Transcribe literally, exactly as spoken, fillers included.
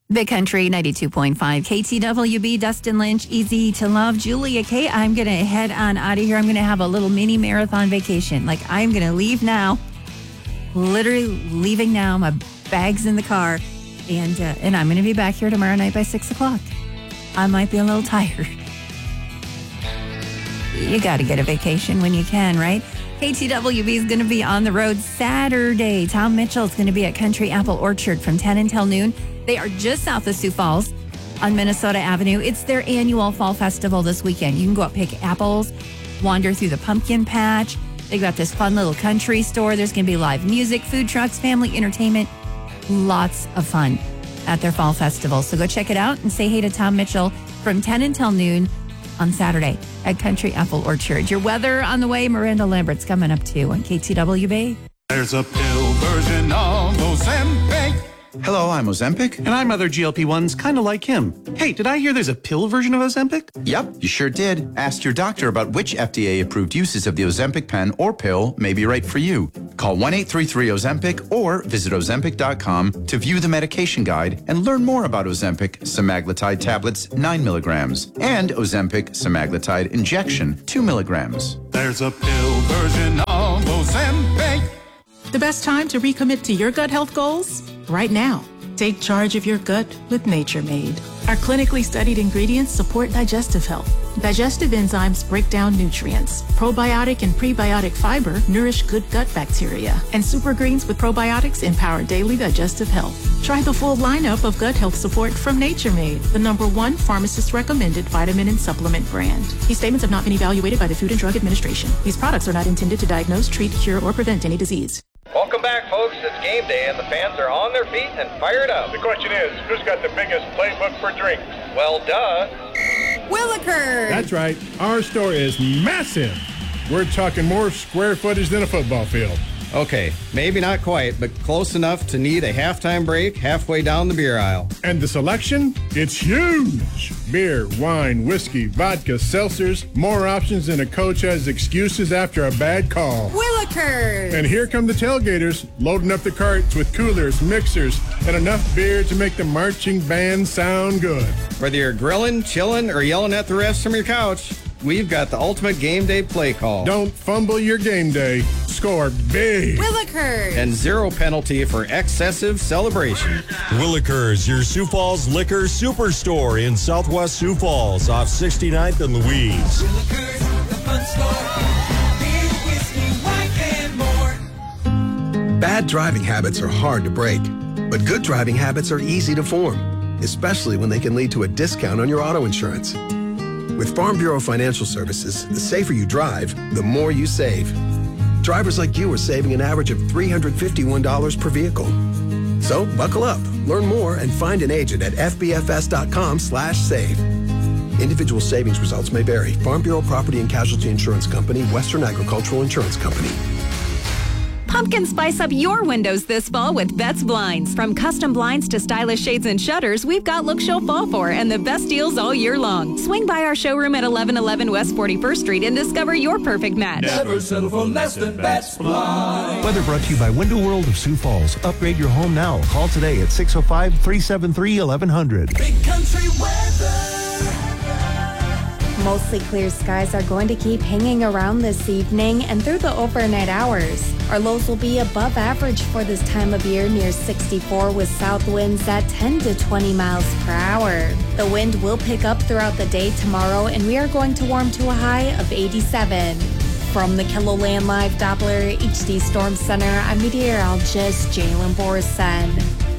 Big Country ninety-two point five, K T W B, Dustin Lynch, Easy to Love, Julia K. I'm going to head on out of here. I'm going to have a little mini marathon vacation. Like, I'm going to leave now, literally leaving now. My bag's in the car, and uh, and I'm going to be back here tomorrow night by six o'clock. I might be a little tired. You got to get a vacation when you can, right? K T W B is going to be on the road Saturday. Tom Mitchell is going to be at Country Apple Orchard from ten until noon. They are just south of Sioux Falls on Minnesota Avenue. It's their annual fall festival this weekend. You can go up, pick apples, wander through the pumpkin patch. They've got this fun little country store. There's going to be live music, food trucks, family entertainment. Lots of fun at their fall festival. So go check it out and say hey to Tom Mitchell from ten until noon on Saturday at Country Apple Orchard. Your weather on the way. Miranda Lambert's coming up too on K T W B. There's a pill version of Ozempic. Hello, I'm Ozempic. And I'm other G L P ones kind of like him. Hey, did I hear there's a pill version of Ozempic? Yep, you sure did. Ask your doctor about which F D A-approved uses of the Ozempic pen or pill may be right for you. Call one eight three three Ozempic or visit Ozempic dot com to view the medication guide and learn more about Ozempic semaglutide tablets nine milligrams and Ozempic semaglutide injection two milligrams. There's a pill version of Ozempic. The best time to recommit to your gut health goals? Right now. Take charge of your gut with Nature Made. Our clinically studied ingredients support digestive health. Digestive enzymes break down nutrients. Probiotic and prebiotic fiber nourish good gut bacteria. And super greens with probiotics empower daily digestive health. Try the full lineup of gut health support from Nature Made, the number one pharmacist-recommended vitamin and supplement brand. These statements have not been evaluated by the Food and Drug Administration. These products are not intended to diagnose, treat, cure, or prevent any disease. Welcome back, folks. It's game day, and the fans are on their feet and fired up. The question is, who's got the biggest playbook for drinks? Well, duh. Willikers! That's right. Our store is massive. We're talking more square footage than a football field. Okay, maybe not quite, but close enough to need a halftime break halfway down the beer aisle. And the selection? It's huge. Beer, wine, whiskey, vodka, seltzers, more options than a coach has excuses after a bad call. Willikers! And here come the tailgaters, loading up the carts with coolers, mixers, and enough beer to make the marching band sound good. Whether you're grilling, chilling, or yelling at the refs from your couch, we've got the ultimate game day play call. Don't fumble your game day. Score big. Willikers! And zero penalty for excessive celebration. Willikers, your Sioux Falls Liquor Superstore in Southwest Sioux Falls off sixty-ninth and Louise. Willikers, the fun store. Beer, whiskey, wine, and more. Bad driving habits are hard to break, but good driving habits are easy to form, especially when they can lead to a discount on your auto insurance. With Farm Bureau Financial Services, the safer you drive, the more you save. Drivers like you are saving an average of three hundred fifty-one dollars per vehicle. So buckle up, learn more, and find an agent at f b f s dot com slash save. Individual savings results may vary. Farm Bureau Property and Casualty Insurance Company, Western Agricultural Insurance Company. Pumpkin spice up your windows this fall with Betts Blinds. From custom blinds to stylish shades and shutters, we've got look show fall for and the best deals all year long. Swing by our showroom at eleven eleven West forty-first Street and discover your perfect match. Never settle for less than Betts Blinds. Weather brought to you by Window World of Sioux Falls. Upgrade your home now. Call today at six oh five, three seven three, eleven hundred. Big Country weather. Mostly clear skies are going to keep hanging around this evening and through the overnight hours. Our lows will be above average for this time of year, near sixty-four, with south winds at ten to twenty miles per hour. The wind will pick up throughout the day tomorrow, and we are going to warm to a high of eighty-seven. From the KELOLAND Live Doppler H D Storm Center, I'm meteorologist Jalen Borson.